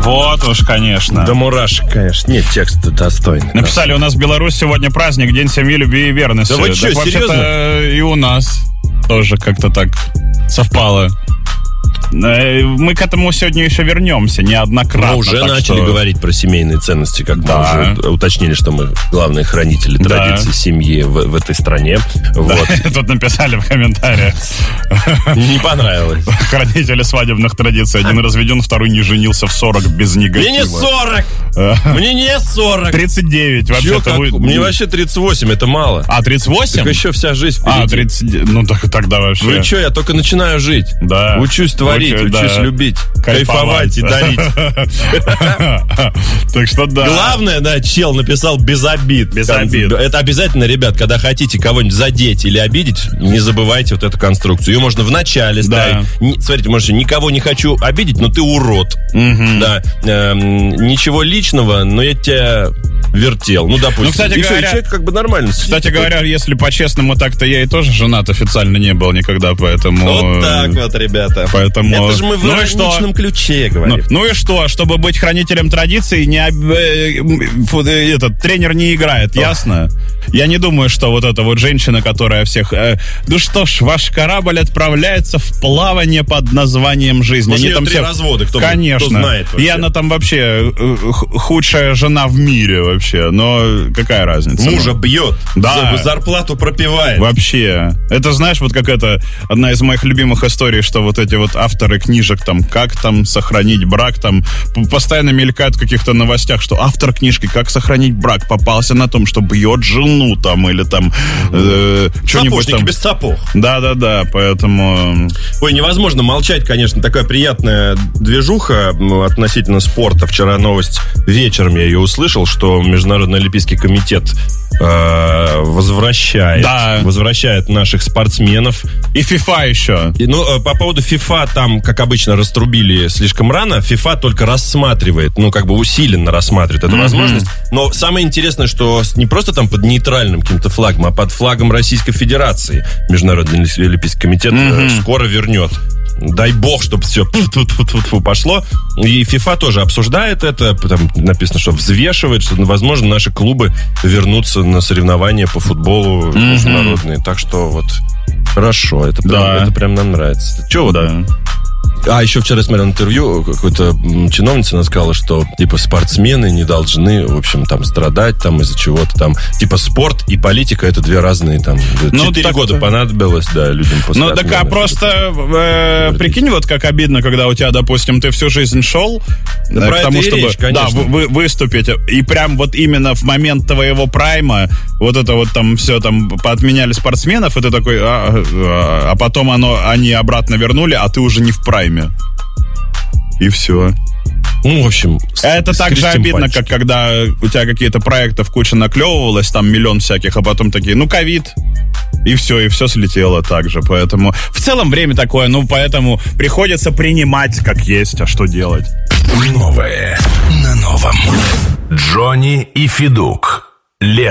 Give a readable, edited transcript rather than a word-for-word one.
Вот уж, конечно. Да мурашек, конечно. Нет, текста достойный. Написали, у нас в Беларуси сегодня праздник, День семьи, любви и верности. Да вы что, серьезно? И у нас тоже как-то так совпало. Мы к этому сегодня еще вернемся неоднократно. Мы уже начали говорить про семейные ценности, как мы уже уточнили, что мы главные хранители традиций семьи в этой стране. Вот. Тут написали в комментариях. Не понравилось. Хранители свадебных традиций. Один разведен, второй не женился в 40 без негатива. Мне не 40! Мне не 40! 39 вообще-то. Мне вообще 38, это мало. А, 38? Так еще вся жизнь впереди. 39. Ну, тогда вообще. Вы что, я только начинаю жить. Да. Учусь творить, учусь любить, кайфовать и дарить. Так что да. Главное, да, чел написал без обид. Без обид. Это обязательно, ребят, когда хотите кого-нибудь задеть или обидеть, не забывайте вот эту конструкцию. Ее можно в начале ставить. Смотрите, можете, никого не хочу обидеть, но ты урод. Да. Ничего личного, но я тебя вертел. Ну, допустим. Ну, кстати говоря, человек как бы нормально. Кстати говоря, если по-честному, так-то я и тоже женат официально не был никогда, поэтому... Вот так вот, ребята. Поэтому... Это же мы в ироничном ключе говорим. Ну и что? Чтобы быть хранителем традиций, этот тренер не играет, ясно? Я не думаю, что вот эта вот женщина, которая всех... ну что ж, ваш корабль отправляется в плавание под названием «Жизнь». Может, они там 3 развода, кто знает вообще. И она там вообще худшая жена в мире вообще. Но какая разница? Мужа бьет, да. Зарплату пропивает. Вообще. Это, знаешь, вот как это одна из моих любимых историй, что вот эти вот авторы книжек там, как там сохранить брак, там постоянно мелькают в каких-то новостях, что автор книжки «Как сохранить брак» попался на том, что бьет жену там или там что-нибудь там. Без сапог. Да, поэтому... Ой, невозможно молчать, конечно. Такая приятная движуха относительно спорта. Вчера новость вечером я ее услышал, что Международный Олимпийский комитет возвращает наших спортсменов. И FIFA еще. По поводу FIFA, там, как обычно, раструбили слишком рано. FIFA только рассматривает, усиленно рассматривает эту возможность. Но самое интересное, что не просто там под нейтральным каким-то флагом, а под флагом Российской Федерации Международный Олимпийский комитет скоро вернет. Дай бог, чтобы все пошло. И FIFA тоже обсуждает это. Там написано, что взвешивает, что, возможно, наши клубы вернутся на соревнования по футболу международные. Так что вот хорошо. Это прям нам нравится. Че вот? Да. Еще вчера я смотрел интервью, какой-то чиновница она сказала, что типа спортсмены не должны, в общем, там страдать там из-за чего-то там. Типа спорт и политика — это 2 разные там. 4 года понадобилось, людям после отмены. Так просто прикинь, вот как обидно, когда у тебя, допустим, ты всю жизнь шел к тому, чтобы выступить, и прям вот именно в момент твоего прайма вот это вот там все там поотменяли спортсменов, и ты такой, а потом они обратно вернули, а ты уже не в прайме. И все. В общем, это так же обидно, как когда у тебя какие-то проекты в куче наклевывалось, там миллион всяких, а потом такие, ковид. И все слетело так же. Поэтому в целом время такое, поэтому приходится принимать как есть, а что делать? Новое на новом. Джонни и Федук. Лето.